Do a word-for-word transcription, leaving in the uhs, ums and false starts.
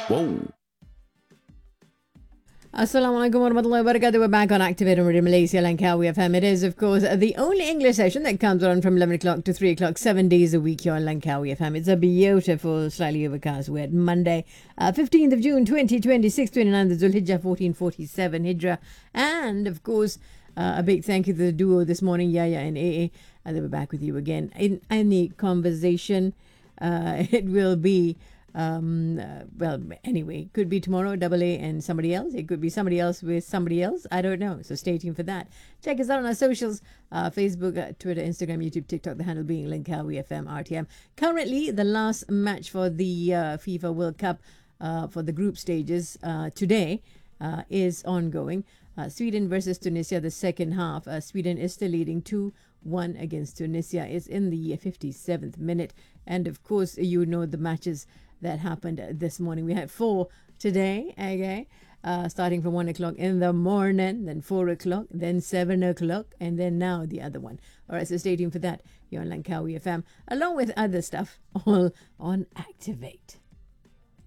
Whoa. Assalamualaikum warahmatullahi wabarakatuh. We're back on Activate on Radio Malaysia Langkawi F M. It is, of course, the only English session that comes on from eleven o'clock to three o'clock, seven days a week here on Langkawi F M. It's a beautiful, slightly overcast, wet Monday, uh, fifteenth of June, twenty twenty-six, twenty-ninth of Zulhijjah, fourteen forty-seven Hijrah. And, of course, uh, a big thank you to the duo this morning, Yaya and A A. And we're back with you again. In any conversation, uh, it will be... Um, uh, well, anyway, could be tomorrow, Double A and somebody else. It could be somebody else with somebody else. I don't know. So stay tuned for that. Check us out on our socials, uh, Facebook, uh, Twitter, Instagram, YouTube, TikTok, the handle being Langkawi F M R T M. Currently, the last match for the uh, FIFA World Cup uh, for the group stages uh, today uh, is ongoing. Uh, Sweden versus Tunisia, the second half. Uh, Sweden is still leading two one against Tunisia. It's in the fifty-seventh minute. And of course, you know the matches that happened this morning. We had four today, okay, uh, starting from one o'clock in the morning, then four o'clock, then seven o'clock, and then now the other one. All right, so stay tuned for that here on Langkawi F M, along with other stuff, all on Activate.